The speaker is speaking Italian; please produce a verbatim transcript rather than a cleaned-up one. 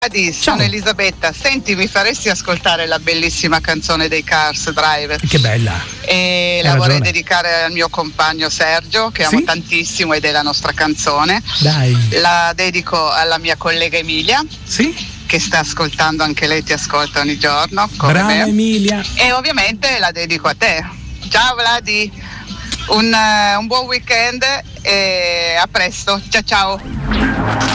Vladi, sono Ciao. Elisabetta. Senti, mi faresti ascoltare la bellissima canzone dei Cars Drive? Che bella. E Hai la vorrei ragione. dedicare al mio compagno Sergio, che Sì? amo tantissimo ed è la nostra canzone. Dai. La dedico alla mia collega Emilia, Sì? che sta ascoltando, anche lei ti ascolta ogni giorno, come Brava me. Emilia. E ovviamente la dedico a te. Ciao Vladi, un, eh, un buon weekend e a presto. Ciao ciao.